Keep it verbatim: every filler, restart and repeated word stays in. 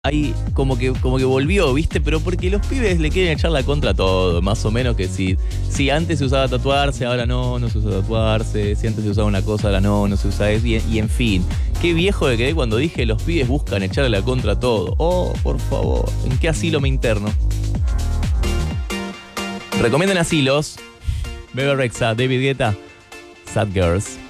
Ahí como que, como que volvió, ¿viste? Pero porque los pibes le quieren echar la contra a todo, más o menos que si, si antes se usaba tatuarse, ahora no, no se usa tatuarse, si antes se usaba una cosa, ahora no, no se usa eso, y, y en fin. Qué viejo de quedé cuando dije los pibes buscan echarle la contra a todo. Oh, por favor, ¿en qué asilo me interno? Recomiendan asilos. Bebe Rexha, David Guetta, Sad Girls.